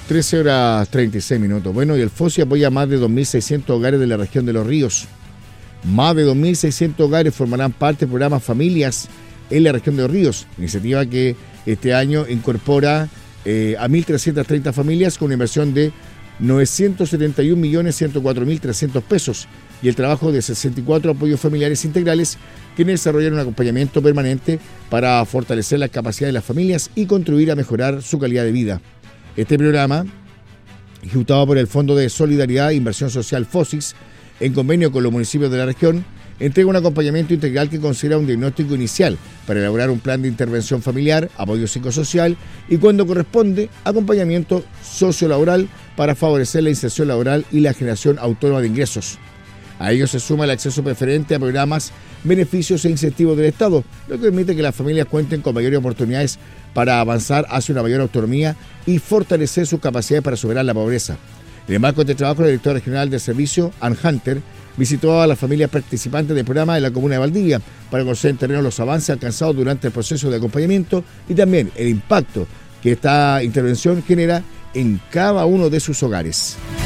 13:36. Bueno, y el FOSI apoya a más de 2.600 hogares de la región de Los Ríos. Más de 2.600 hogares formarán parte del programa Familias en la región de Los Ríos, iniciativa que este año incorpora a 1.330 familias con una inversión de 971.104.300 pesos y el trabajo de 64 apoyos familiares integrales que desarrollan un acompañamiento permanente para fortalecer las capacidades de las familias y contribuir a mejorar su calidad de vida. Este programa, ejecutado por el Fondo de Solidaridad e Inversión Social FOSIS, en convenio con los municipios de la región, entrega un acompañamiento integral que considera un diagnóstico inicial para elaborar un plan de intervención familiar, apoyo psicosocial y, cuando corresponde, acompañamiento sociolaboral para favorecer la inserción laboral y la generación autónoma de ingresos. A ello se suma el acceso preferente a programas, beneficios e incentivos del Estado, lo que permite que las familias cuenten con mayores oportunidades para avanzar hacia una mayor autonomía y fortalecer sus capacidades para superar la pobreza. En el marco de este trabajo, la directora regional del servicio, Ann Hunter, visitó a las familias participantes del programa en la comuna de Valdivia para conocer en terreno los avances alcanzados durante el proceso de acompañamiento y también el impacto que esta intervención genera en cada uno de sus hogares.